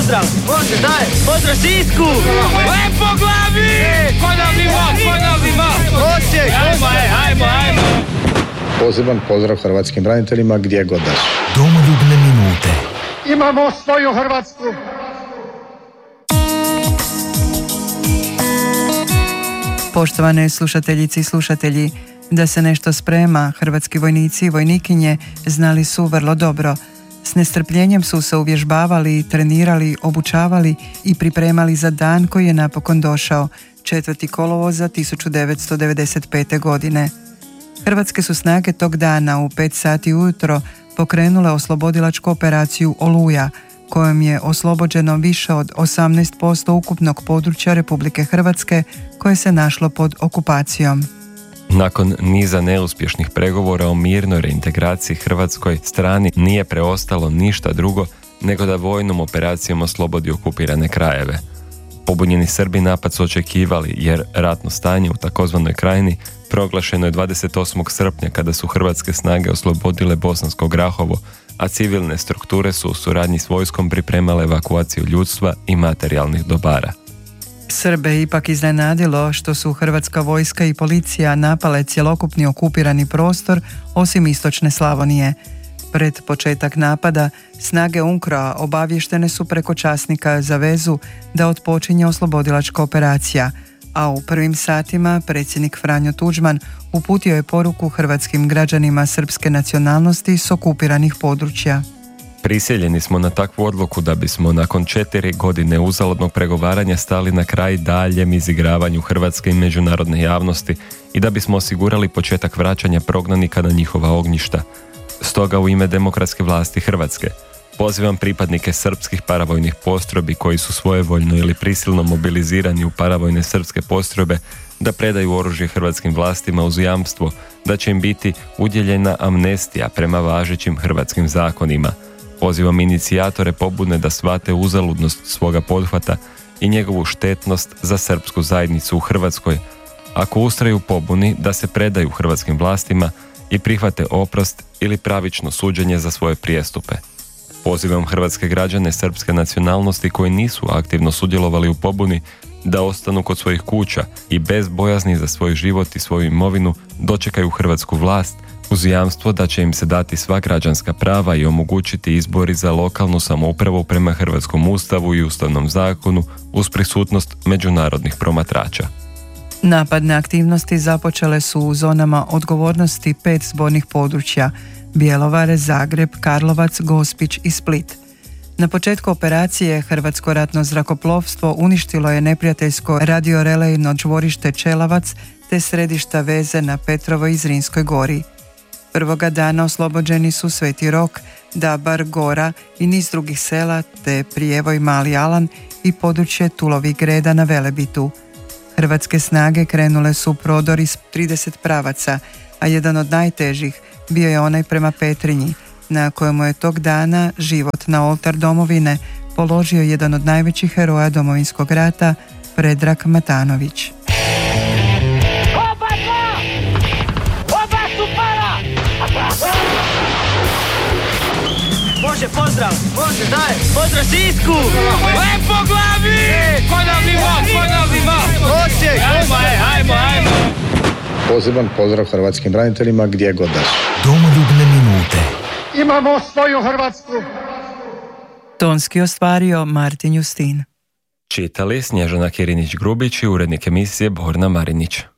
pozdrav! Može, daj! Pozdrav Sisku! Lepo glavi! Ponovimo! Osijek! Ajmo! Poseban pozdrav hrvatskim braniteljima gdje god da su. Domoljubne minute. Imamo svoju Hrvatsku! Poštovane slušateljice i slušatelji, da se nešto sprema, hrvatski vojnici i vojnikinje znali su vrlo dobro. S nestrpljenjem su se uvježbavali, trenirali, obučavali i pripremali za dan koji je napokon došao, 4. kolovoza 1995. godine. Hrvatske su snage tog dana u 5 sati ujutro pokrenule oslobodilačku operaciju Oluja, kojom je oslobođeno više od 18% ukupnog područja Republike Hrvatske koje se našlo pod okupacijom. Nakon niza neuspješnih pregovora o mirnoj reintegraciji hrvatskoj strani nije preostalo ništa drugo nego da vojnom operacijom oslobodi okupirane krajeve. Pobunjeni Srbi napad su očekivali jer ratno stanje u takozvanoj Krajini proglašeno je 28. srpnja kada su hrvatske snage oslobodile Bosansko Grahovo, a civilne strukture su u suradnji s vojskom pripremale evakuaciju ljudstva i materijalnih dobara. Srbe ipak iznenadilo što su hrvatska vojska i policija napale cjelokupni okupirani prostor osim istočne Slavonije. Pred početak napada, snage UNKRO-a obavještene su preko časnika za vezu da otpočinje oslobodilačka operacija, a u prvim satima predsjednik Franjo Tuđman uputio je poruku hrvatskim građanima srpske nacionalnosti s okupiranih područja. Prisiljeni smo na takvu odluku da bismo nakon 4 godine uzaludnog pregovaranja stali na kraj daljem izigravanju hrvatske i međunarodne javnosti i da bismo osigurali početak vraćanja prognanika na njihova ognjišta. Stoga u ime demokratske vlasti Hrvatske pozivam pripadnike srpskih paravojnih postrojbi koji su svojevoljno ili prisilno mobilizirani u paravojne srpske postrojbe da predaju oružje hrvatskim vlastima uz jamstvo da će im biti udjeljena amnestija prema važećim hrvatskim zakonima. Pozivam inicijatore pobune da shvate uzaludnost svoga pothvata i njegovu štetnost za srpsku zajednicu u Hrvatskoj. Ako ustraju pobuni da se predaju hrvatskim vlastima i prihvate oprost ili pravično suđenje za svoje prijestupe. Pozivam hrvatske građane srpske nacionalnosti koji nisu aktivno sudjelovali u pobuni da ostanu kod svojih kuća i bez bojazni za svoj život i svoju imovinu dočekaju hrvatsku vlast uz jamstvo da će im se dati sva građanska prava i omogućiti izbori za lokalnu samoupravu prema Hrvatskom ustavu i ustavnom zakonu uz prisutnost međunarodnih promatrača. Napadne aktivnosti započele su u zonama odgovornosti 5 zbornih područja: Bjelovar, Zagreb, Karlovac, Gospić i Split. Na početku operacije Hrvatsko ratno zrakoplovstvo uništilo je neprijateljsko radiorelejno čvorište Čelavac te središta veze na Petrovoj i Zrinskoj gori. Prvoga dana oslobođeni su Sveti Rok, Dabar, Gora i niz drugih sela te Prijevoj, Mali Alan i područje Tulovih Greda na Velebitu. Hrvatske snage krenule su u prodor iz 30 pravaca, a jedan od najtežih bio je onaj prema Petrinji, na kojemu je tog dana život na oltar domovine položio jedan od najvećih heroja Domovinskog rata, Predrag Matanović. Može, pozdrav! Može, daj! Pozdrav Sisku! Lepo glavi! Ponovimo! Osijek! Ajmo! Poseban pozdrav hrvatskim braniteljima gdje god da su. Domoljubne minute. Imamo svoju Hrvatsku! Tonski ostvario Martin Justin. Čitali Snježana Kirinić-Grubić i urednik emisije Borna Marinić.